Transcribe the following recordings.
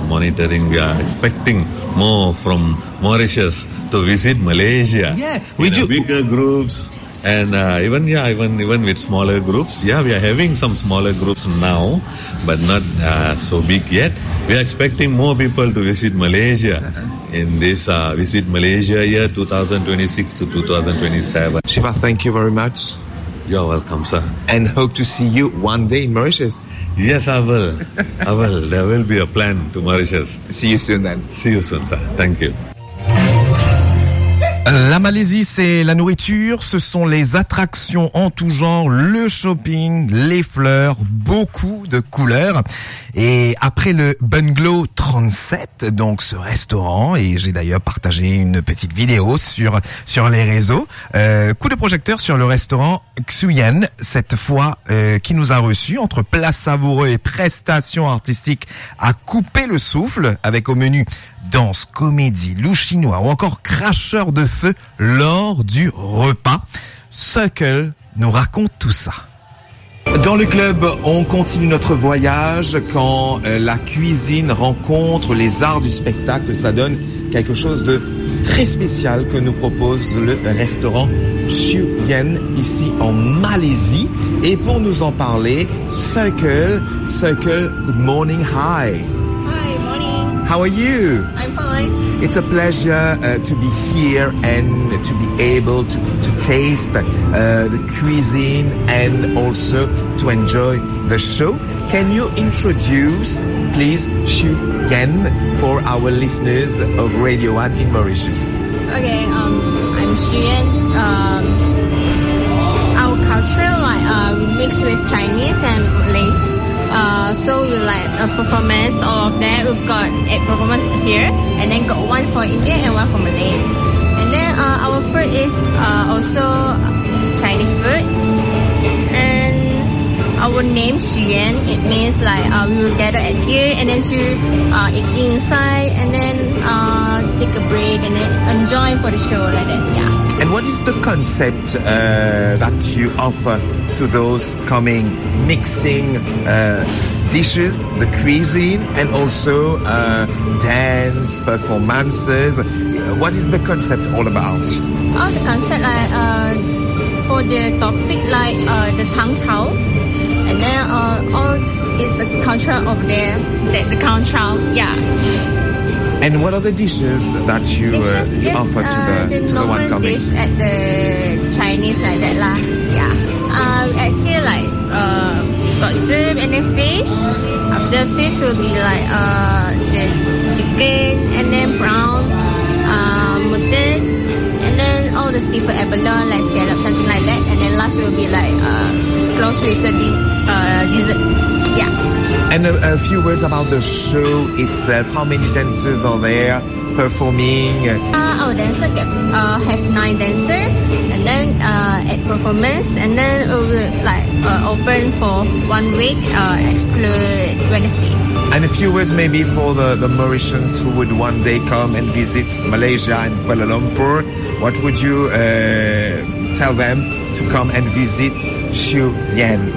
monitoring. We are expecting more from Mauritius to visit Malaysia. Yeah, we do. Bigger groups. And even with smaller groups, we are having some smaller groups now, but not so big yet. We are expecting more people to visit Malaysia in this Visit Malaysia year 2026 to 2027. Shiva, thank you very much. You're welcome, sir. And hope to see you one day in Mauritius. Yes, I will. I will. There will be a plan to Mauritius. See you soon then. See you soon, sir. Thank you. La Malaisie, c'est la nourriture, ce sont les attractions en tout genre, le shopping, les fleurs, beaucoup de couleurs. Et après le Bungalow 37, donc ce restaurant, et j'ai d'ailleurs partagé une petite vidéo sur les réseaux, coup de projecteur sur le restaurant Xuyen, cette fois qui nous a reçus entre plats savoureux et prestations artistiques à couper le souffle, avec au menu danse, comédie, loup chinois ou encore cracheur de feu lors du repas. Circle nous raconte tout ça. Dans le club, on continue notre voyage quand la cuisine rencontre les arts du spectacle. Ça donne quelque chose de très spécial que nous propose le restaurant Xuyen ici en Malaisie. Et pour nous en parler, Circle, good morning, hi. How are you? I'm fine. It's a pleasure to be here and to be able to taste the cuisine and also to enjoy the show. Can you introduce, please, Xuyen for our listeners of Radio 1 in Mauritius? Okay, I'm Xuyen. Our culture, we mix with Chinese and Malays. So we like a performance, all of that. We've got 8 performances here, and then got 1 for India and 1 for Malay. And then our food is also Chinese food. And our name Xuyen, it means like we will gather at here and then to eat inside and then take a break and then enjoy for the show like that. Yeah. And what is the concept that you offer to those coming, mixing dishes, the cuisine, and also dance, performances? What is the concept all about? The concept, like for the topic, like the Tang Chao, and then all is the culture of the Tang Chao, yeah. And what are the dishes that you offer to the one coming? Dish at the Chinese like that lah, yeah. At here like got soup and then fish. After fish will be like the chicken and then brown mutton and then all the seafood abalone like scallop, something like that. And then last will be like close with the dessert. Yeah. And a few words about the show itself. How many dancers are there performing? Our dancer have 9 dancers, and then 8 performance, and then we will like open for 1 week, exclude Wednesday. And a few words maybe for the Mauritians who would one day come and visit Malaysia and Kuala Lumpur. What would you tell them to come and visit Xuyen?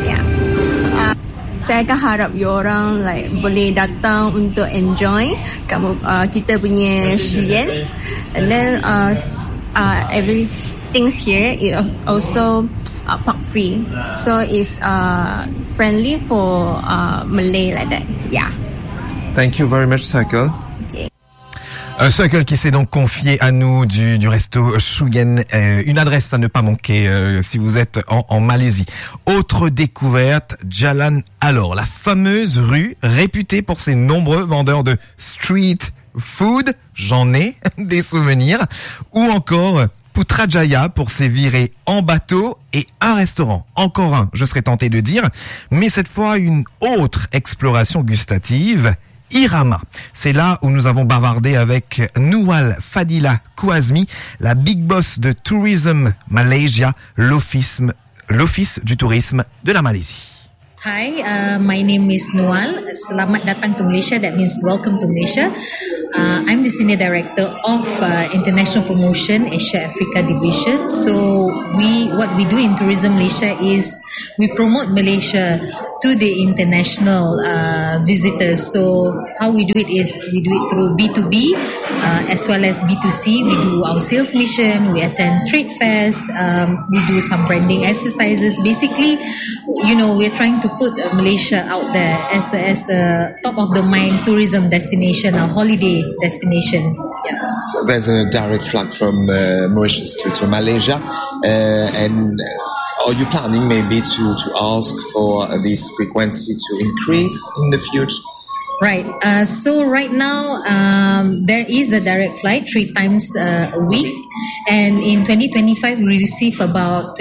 Saya akan harap you orang like boleh datang untuk enjoy kita punya Xuyen, and then everything's here is also pork free, so it's friendly for Malay like that. Yeah. Thank you very much, Circle. Circle qui s'est donc confié à nous du resto Xuyen, une adresse à ne pas manquer si vous êtes en Malaisie. Autre découverte, Jalan Alor, la fameuse rue réputée pour ses nombreux vendeurs de street food, j'en ai des souvenirs, ou encore Putrajaya pour ses virées en bateau et un restaurant, encore un, je serais tenté de dire, mais cette fois une autre exploration gustative, Irama. C'est là où nous avons bavardé avec Noual Fadila Kouazmi, la big boss de Tourism Malaysia, l'office du tourisme de la Malaisie. Hi, my name is Noual. Selamat datang to Malaysia. That means welcome to Malaysia. I'm the Senior Director of International Promotion Asia Africa Division. So what we do in Tourism Malaysia is we promote Malaysia to the international visitors. So how we do it is we do it through B2B as well as B2C. We do our sales mission, we attend trade fairs, we do some branding exercises. Basically, we're trying to put Malaysia out there as a top of the mind tourism destination, a holiday destination. Yeah. So there's a direct flight from Mauritius to Malaysia, and are you planning maybe to ask for this frequency to increase in the future? Right. So right now, there is a direct flight 3 times a week. And in 2025, we receive about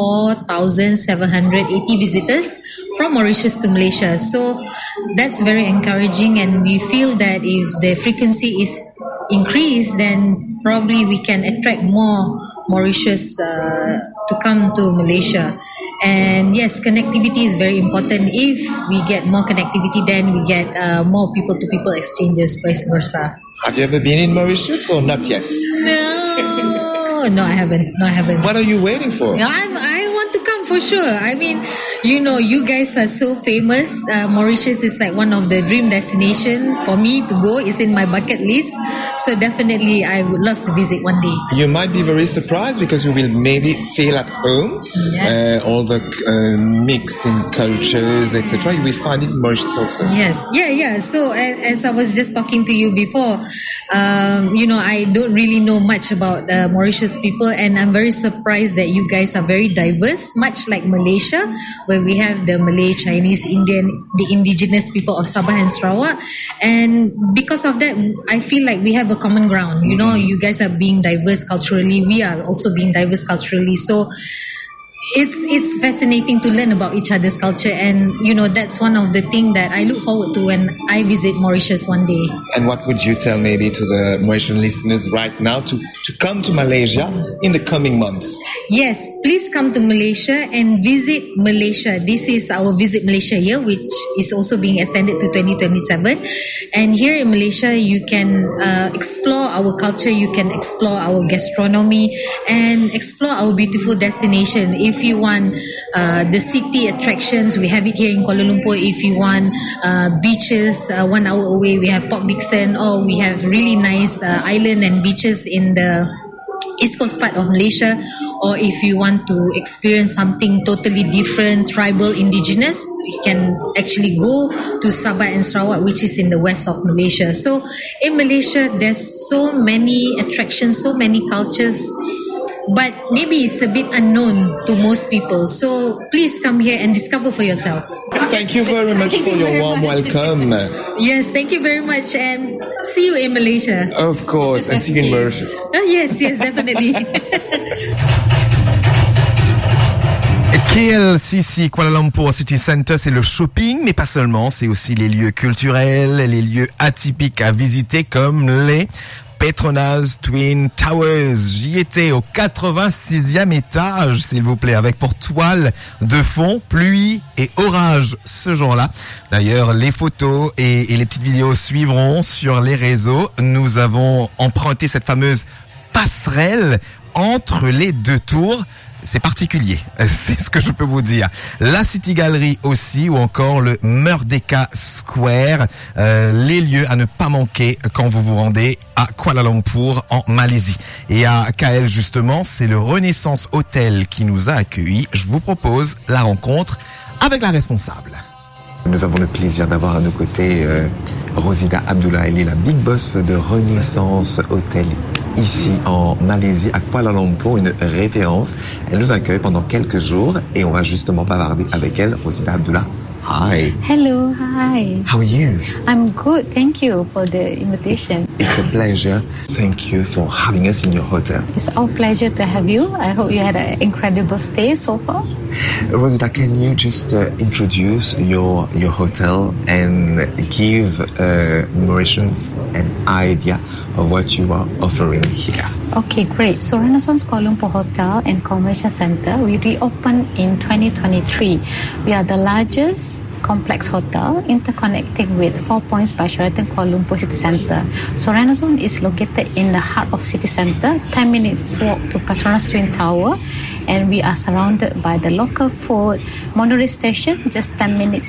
24,780 visitors from Mauritius to Malaysia. So that's very encouraging. And we feel that if the frequency is increased, then probably we can attract more Mauritius to come to Malaysia. And yes, connectivity is very important. If we get more connectivity, then we get more people-to-people exchanges, vice versa. Have you ever been in Mauritius or not yet? No, I haven't. What are you waiting for? I want to come for sure. I mean, you guys are so famous. Mauritius is like one of the dream destination for me to go. It's in my bucket list. So definitely I would love to visit one day. You might be very surprised because you will maybe feel at home. Yes. All the mixed in cultures, etc. You will find it in Mauritius also. Yes. Yeah. So as I was just talking to you before, I don't really know much about Mauritius people, and I'm very surprised that you guys are very diverse, much like Malaysia, where we have the Malay, Chinese, Indian, the indigenous people of Sabah and Sarawak. And because of that, I feel like we have a common ground. You guys are being diverse culturally. We are also being diverse culturally. So it's fascinating to learn about each other's culture, and that's one of the things that I look forward to when I visit Mauritius one day. And what would you tell maybe to the Mauritian listeners right now to come to Malaysia in the coming months? Yes, please come to Malaysia and visit Malaysia. This is our Visit Malaysia year, which is also being extended to 2027. And here in Malaysia, you can explore our culture, you can explore our gastronomy, and explore our beautiful destination. If you want the city attractions, we have it here in Kuala Lumpur. If you want beaches 1 hour away, we have Port Dickson, or we have really nice island and beaches in the East Coast part of Malaysia. Or if you want to experience something totally different, tribal, indigenous, you can actually go to Sabah and Sarawak, which is in the west of Malaysia. So in Malaysia, there's so many attractions, so many cultures, but maybe it's a bit unknown to most people. So please come here and discover for yourself. Thank you very much for your warm welcome. Yes, thank you very much, and see you in Malaysia. Of course, and see you in Mauritius. Yes, definitely. KLCC Kuala Lumpur City Center, c'est le shopping, mais pas seulement, c'est aussi les lieux culturels, les lieux atypiques à visiter comme les Petronas Twin Towers. J'y étais au 86e étage, s'il vous plaît, avec pour toile de fond pluie et orage ce jour-là. D'ailleurs, les photos et les petites vidéos suivront sur les réseaux. Nous avons emprunté cette fameuse passerelle entre les deux tours. C'est particulier, c'est ce que je peux vous dire. La City Gallery aussi, ou encore le Merdeka Square, les lieux à ne pas manquer quand vous vous rendez à Kuala Lumpur en Malaisie. Et à KL justement, c'est le Renaissance Hotel qui nous a accueillis. Je vous propose la rencontre avec la responsable. Nous avons le plaisir d'avoir à nos côtés Rosida Abdullah. Elle est la big boss de Renaissance Hotel ici en Malaisie, à Kuala Lumpur, une référence. Elle nous accueille pendant quelques jours et on va justement bavarder avec elle. Rosida Abdullah, hi. Hello, hi. How are you? I'm good, thank you for the invitation. It's a pleasure. Thank you for having us in your hotel. It's our pleasure to have you. I hope you had an incredible stay so far. Rosida, can you just introduce your hotel and give Mauritians an idea of what you are offering here? Okay, great. So Renaissance Kuala Lumpur Hotel and Convention Center, we reopened in 2023. We are the largest complex hotel interconnecting with 4 points by Sheraton Kuala Lumpur City Centre. So Renaissance is located in the heart of City Centre, 10 minutes walk to Petronas Twin Tower, and we are surrounded by the local food. Monorail station just 10 minutes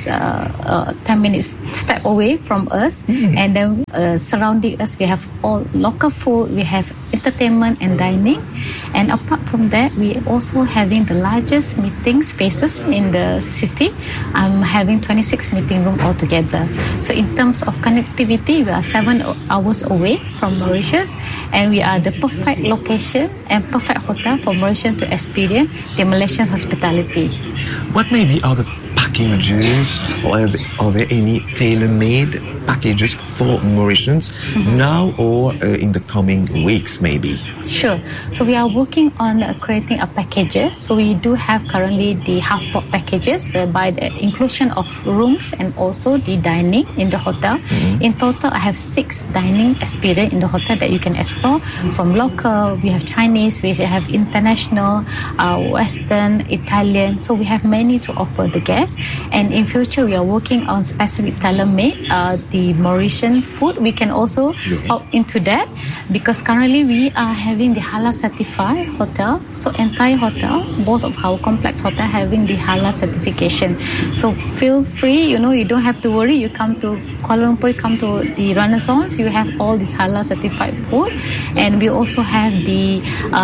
step away from us, and then surrounding us we have all local food, we have entertainment and dining, and apart from that we also having the largest meeting spaces in the city. I'm having 26 meeting room altogether. So in terms of connectivity, we are 7 hours away from Mauritius, and we are the perfect location and perfect hotel for Mauritians to experience the Malaysian hospitality. What maybe are the packages, or are there any tailor-made packages for Mauritians now or in the coming weeks maybe? Sure. So we are working on creating a packages. So we do have currently the half-board packages, whereby the inclusion of rooms and also the dining in the hotel. In total, I have 6 dining experience in the hotel that you can explore. From local, we have Chinese, we have international, Western, Italian. So we have many to offer the guests. And in future, we are working on specific tailor-made the Mauritian food. We can also opt into that, because currently we are having the halal certified hotel. So entire hotel, both of our complex hotel having the halal certification. So feel free, you don't have to worry. You come to Kuala Lumpur, you come to the Renaissance, you have all this halal certified food. And we also have the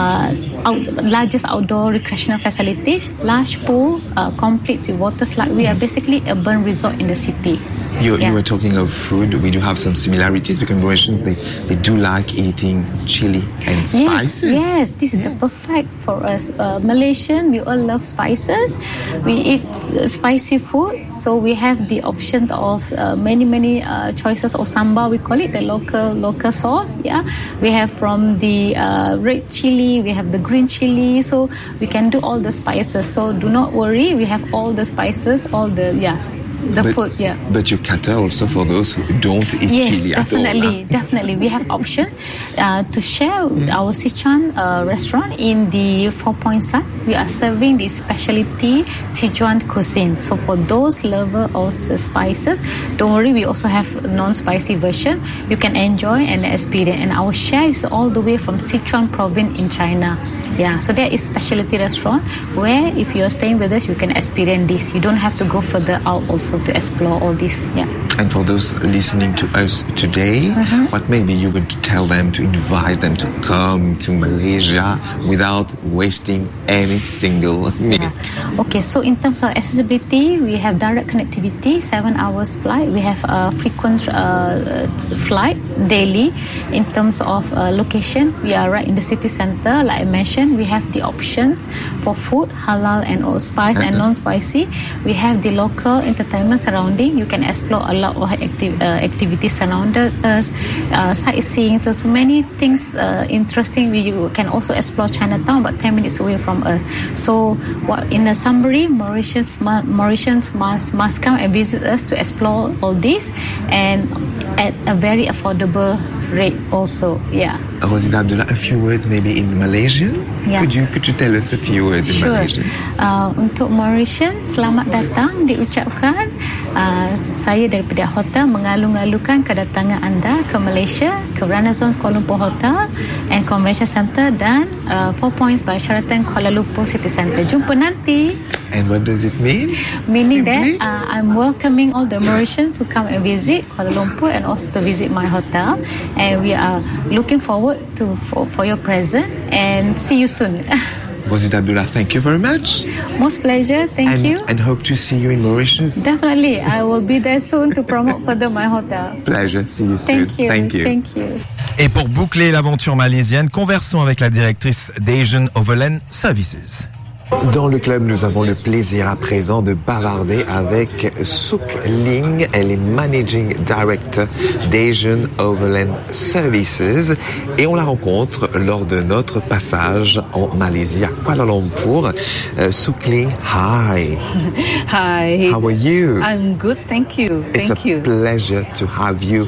largest outdoor recreational facilities, large pool, complete with water slide. We are basically a urban resort in the city. You were talking of food. We do have some similarities because Mauritians, they do like eating chili and spices. Yes, this is the perfect for us. Malaysian, we all love spices. We eat spicy food, so we have the option of many choices of sambal. We call it the local sauce. Yeah, we have from the red chili, we have the green chili, so we can do all the spices. So do not worry, we have all the spices, all the food. Yeah. But you cater also for those who don't eat chili at all. Yes, definitely. We have option to share our Sichuan restaurant in the 4 Point side. We are serving the specialty Sichuan cuisine. So for those lover of spices, don't worry. We also have non-spicy version. You can enjoy and experience. And our chef is all the way from Sichuan province in China. Yeah, so there is specialty restaurant where if you are staying with us, you can experience this. You don't have to go further out also to explore all this. Yeah. And for those listening to us today, what maybe you would tell them to invite them to come to Malaysia without wasting any single minute? Okay, so in terms of accessibility, we have direct connectivity, 7 hours flight. We have a frequent flight daily. In terms of location, we are right in the city center. Like I mentioned, we have the options for food, halal and all spice and non-spicy. We have the local entertainment surrounding. You can explore a lot of activities surrounded us, sightseeing. So many things interesting. You can also explore Chinatown, about 10 minutes away from us. So in a summary, Mauritians must come and visit us to explore all this, and at a very affordable rate also. Yeah. Rosina Abdullah, a few words maybe in Malaysian? Yeah. Could you tell us a few words in Malaysian? Untuk Mauritian, selamat datang diucapkan. Saya daripada hotel mengalu-alukan kedatangan anda ke Malaysia, ke Renaissance Kuala Lumpur Hotel and Convention Center dan 4 Points by Sheraton Kuala Lumpur City Center. Jumpa nanti. And what does it mean? Meaning simply that I'm welcoming all the Mauritians to come and visit Kuala Lumpur and also to visit my hotel. And we are looking forward for your presence and see you soon. Rosina Abdullah, thank you very much. Most pleasure, thank you. And hope to see you in Mauritius. Definitely, I will be there soon to promote further my hotel. Pleasure, see you soon. Thank you. Et pour boucler l'aventure malaisienne, conversons avec la directrice d'Asian Overland Services. Dans le club, nous avons le plaisir à présent de bavarder avec Sook Ling. Elle est Managing Director d'Asian Overland Services et on la rencontre lors de notre passage en Malaisie à Kuala Lumpur. Sook Ling, hi. Hi. How are you? I'm good, thank you. It's a pleasure to have you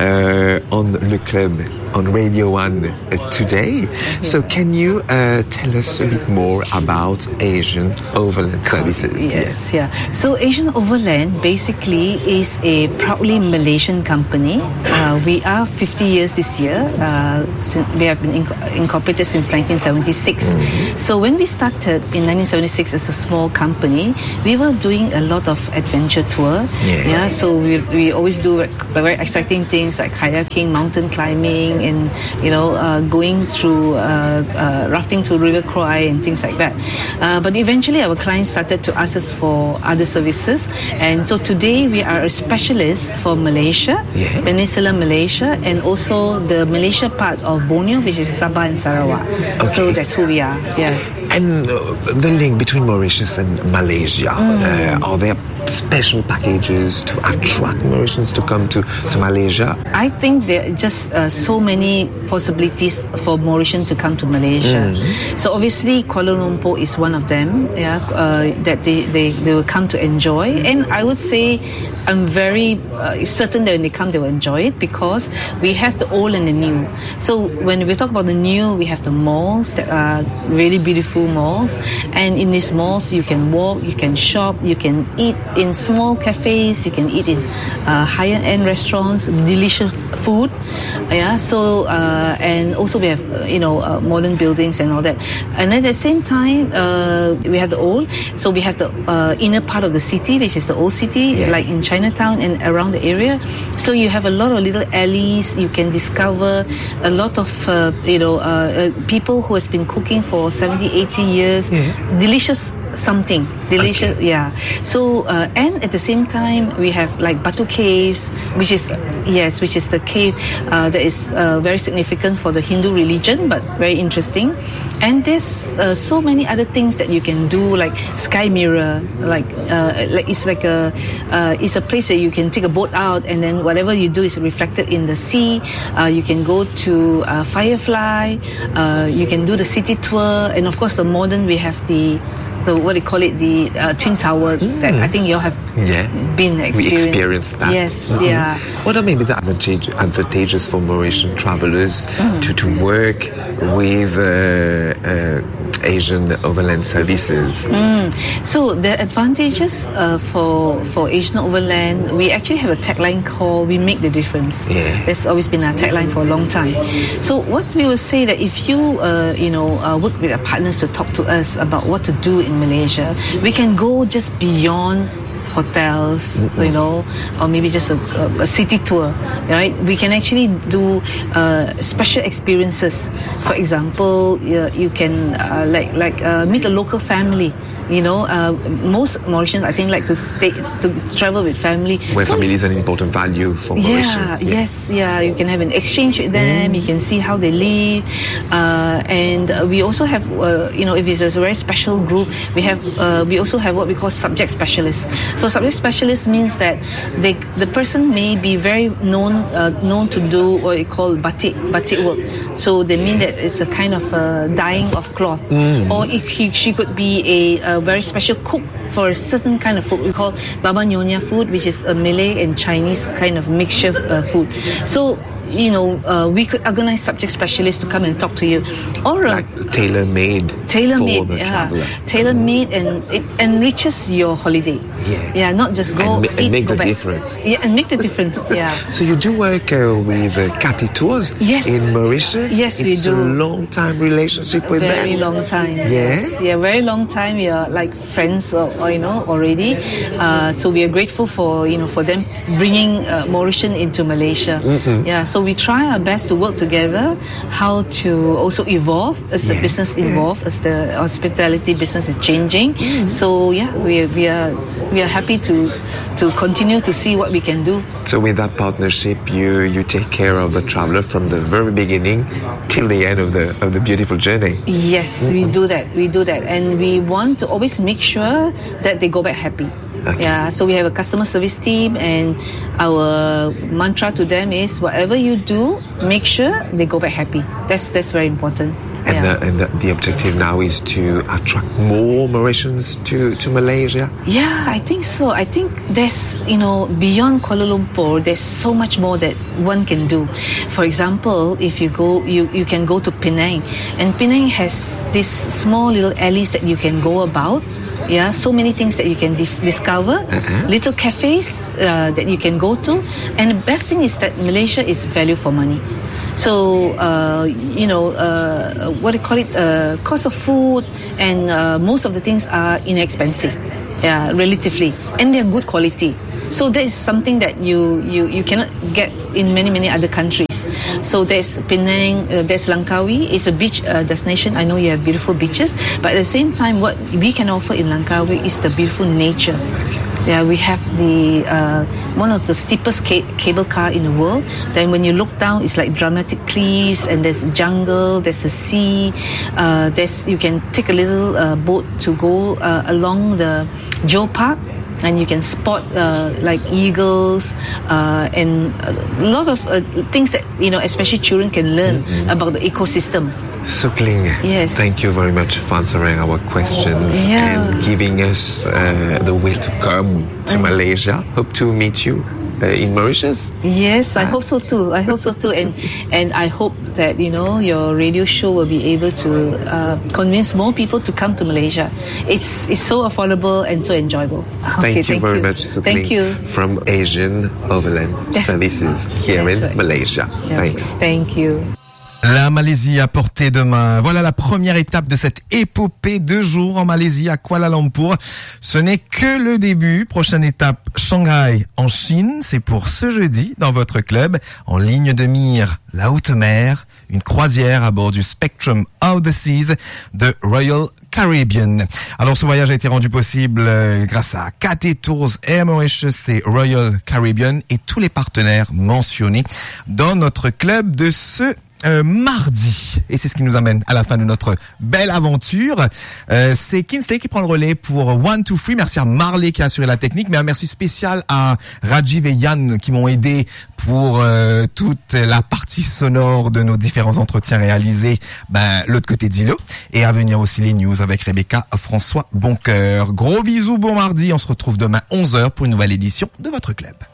on Le Club on Radio 1 today. So can you tell us a bit more about Asian Overland Services? Yes, yeah. So Asian Overland basically is a proudly Malaysian company. We are 50 years this year. We have been incorporated since 1976. So when we started in 1976 as a small company, we were doing a lot of adventure tour. Yeah. So we always do very exciting things like kayaking, mountain climbing, and going through rafting to River Kwai and things like that. But eventually our clients started to ask us for other services, and so today we are a specialist for Malaysia, Peninsular Malaysia, and also the Malaysia part of Borneo, which is Sabah and Sarawak. Okay. So that's who we are. Yes. And the link between Mauritius and Malaysia, are there special packages to attract Mauritians to come to Malaysia? I think there are just so many possibilities for Mauritians to come to Malaysia. So obviously Kuala Lumpur is one of them, that they will come to enjoy. And I would say I'm very certain that when they come they will enjoy it, because we have the old and the new. So when we talk about the new, we have the malls that are really beautiful malls, and in these malls you can walk, you can shop, you can eat in small cafes, you can eat in higher end restaurants, delicious food. So and also we have modern buildings and all that. And at the same time we have the old, so we have the inner part of the city, which is the old city, like in Chinatown and around the area. So you have a lot of little alleys. You can discover a lot of people who has been cooking for 70, 80 years. Delicious something delicious. So and at the same time we have like Batu Caves, which is the cave that is very significant for the Hindu religion, but very interesting. And there's so many other things that you can do, like Sky Mirror, like it's a place that you can take a boat out, and then whatever you do is reflected in the sea. You can go to Firefly, you can do the city tour, and of course the modern, we have the what do you call it, the Twin Tower that I think you all have been experienced. We experienced that. Yes, What are maybe the advantages for Mauritian travelers to work with Asian Overland Services? So the advantages for Asian Overland, we actually have a tagline called "We Make the Difference." That's always been our tagline for a long time. So what we will say that if you work with our partners to talk to us about what to do in Malaysia, we can go just beyond hotels, or maybe just a city tour, right? We can actually do special experiences. For example, you can meet a local family. Most Mauritians, I think, like to travel with family. Where family is an important value for Mauritians. You can have an exchange with them. You can see how they live, and we also have, if it's a very special group, we also have what we call subject specialists. So subject specialist means that the person may be very known to do what we call batik work. So they mean that it's a kind of dyeing of cloth, or she could be a very special cook for a certain kind of food we call Baba Nyonya food, which is a Malay and Chinese kind of mixture food. So we could organize subject specialists to come and talk to you, or like tailor-made for the traveler. Tailor-made, and it enriches your holiday. Not just go and eat, make go the back. difference. And make the difference. So you do work with Kati Tours in Mauritius? Yes, we do. It's a long-time relationship with them. Very long time. Yes. Very long time. We are like friends, already. So we are grateful for them bringing Mauritian into Malaysia. So we try our best to work together, how to also evolve as the business evolves, as the hospitality business is changing. So we are happy to continue to see what we can do. So with that partnership, you take care of the traveler from the very beginning till the end of the beautiful journey. Yes, we do that, and we want to always make sure that they go back happy. So we have a customer service team, and our mantra to them is, whatever you do, make sure they go back happy. That's very important. And the objective now is to attract more Mauritians to Malaysia? Yeah, I think so. I think there's, beyond Kuala Lumpur, there's so much more that one can do. For example, if you go, you can go to Penang. And Penang has these small little alleys that you can go about. Yeah, so many things that you can discover, little cafes that you can go to. And the best thing is that Malaysia is value for money. So, what do you call it? Cost of food and most of the things are inexpensive, relatively. And they're good quality. So that is something that you cannot get in many other countries. So there's Penang, there's Langkawi. It's a beach destination. I know you have beautiful beaches, but at the same time, what we can offer in Langkawi is the beautiful nature. Yeah, we have the one of the steepest cable car in the world. Then when you look down, it's like dramatic cliffs, and there's jungle, there's a sea. You can take a little boat to go along the Joe Park. And you can spot like eagles and a lot of things that, especially children can learn about the ecosystem. Sook Ling, yes. Thank you very much for answering our questions and giving us the will to come to Malaysia. Hope to meet you in Mauritius. Yes, I hope so too. And I hope that your radio show will be able to convince more people to come to Malaysia. It's so affordable and so enjoyable. Thank you very much, Sook Ling, thank you from Asian Overland Services here in Malaysia. Yeah, Thanks. Thank you. La Malaisie à portée de main. Voilà la première étape de cette épopée 2 jours en Malaisie à Kuala Lumpur. Ce n'est que le début. Prochaine étape, Shanghai en Chine. C'est pour ce jeudi dans votre club. En ligne de mire, la haute mer. Une croisière à bord du Spectrum of the Seas de Royal Caribbean. Alors ce voyage a été rendu possible grâce à KT Tours, Air Mauritius et Royal Caribbean et tous les partenaires mentionnés dans notre club de ce mardi. Et c'est ce qui nous amène à la fin de notre belle aventure. C'est Kinsley qui prend le relais pour 1, 2, 3. Merci à Marley qui a assuré la technique, mais un merci spécial à Rajiv et Yann qui m'ont aidé pour toute la partie sonore de nos différents entretiens réalisés l'autre côté d'îlot. Et à venir aussi les news avec Rebecca François Boncoeur. Gros bisous, bon mardi. On se retrouve demain 11h pour une nouvelle édition de votre club.